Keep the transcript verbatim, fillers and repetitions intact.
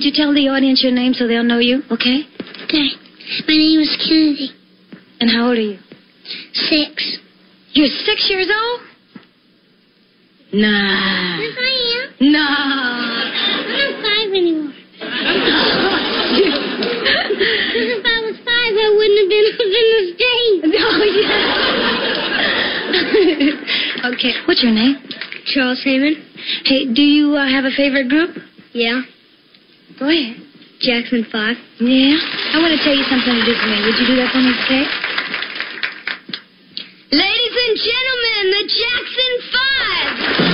would you tell the audience your name so they'll know you, okay? Okay. My name is Kennedy. And how old are you? Six. You're six years old? Nah. Yes, I am. No. I'm not five anymore. Because if I was five, I wouldn't have been up in the stage. Oh, yeah. Okay. What's your name? Charles Heyman. Hey, do you uh, have a favorite group? Yeah. Go ahead. Jackson Five. Yeah? I want to tell you something to do for me. Would you do that for me, okay? Ladies and gentlemen, the Jackson Five!